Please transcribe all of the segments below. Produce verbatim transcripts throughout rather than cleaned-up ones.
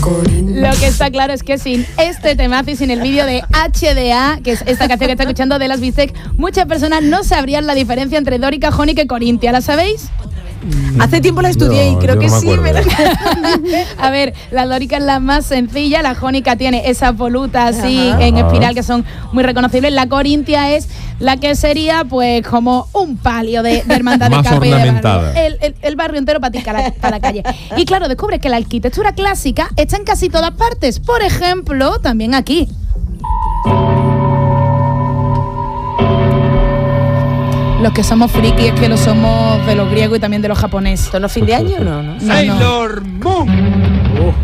Lo que está claro es que sin este temazo y sin el vídeo de H D A, que es esta canción que está escuchando de las Bistec, muchas personas no sabrían la diferencia entre Dórica, Jónica y Corintia. ¿La sabéis? Hace tiempo la estudié No, y creo yo que no me sí. acuerdo. ¿verdad? A ver, la dórica es la más sencilla, la jónica tiene esas volutas así Ajá. en espiral que son muy reconocibles. La corintia es la que sería pues como un palio de, de hermandad de Más capa y de ornamentada. barrio. El, el, el barrio entero para ti, para, para la calle. Y claro, descubres que la arquitectura clásica está en casi todas partes. Por ejemplo, también aquí. Los que somos frikis es que lo somos de los griegos y también de los japoneses. ¿Esto no es fin de año? No, no. No, no. Sailor Moon.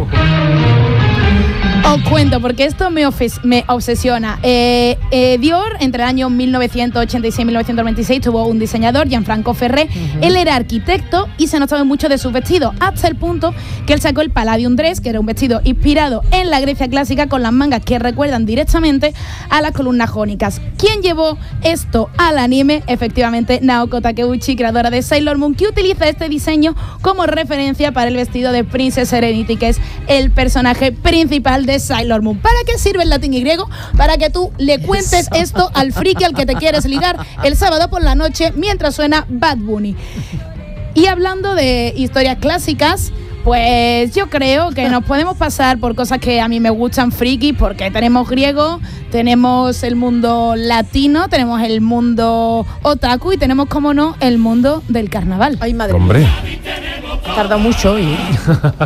Os cuento, porque esto me, ofes- me obsesiona. Eh, eh, Dior, entre el año mil novecientos ochenta y seis y mil novecientos noventa y seis, tuvo un diseñador, Gianfranco Ferré. Uh-huh. Él era arquitecto y se notaba mucho de sus vestidos, hasta el punto que él sacó el Palladium Dress, que era un vestido inspirado en la Grecia clásica, con las mangas que recuerdan directamente a las columnas jónicas. ¿Quién llevó esto al anime? Efectivamente, Naoko Takeuchi, creadora de Sailor Moon, que utiliza este diseño como referencia para el vestido de Princess Serenity, que es el personaje principal de Sailor Moon. ¿Para qué sirve el latín y griego? Para que tú le cuentes esto al friki al que te quieres ligar el sábado por la noche mientras suena Bad Bunny. Y hablando de historias clásicas, pues yo creo que nos podemos pasar por cosas que a mí me gustan friki, porque tenemos griego, tenemos el mundo latino, tenemos el mundo otaku y tenemos, como no, el mundo del carnaval. Ay, madre Hombre. mía. Tarda mucho hoy. ¿eh?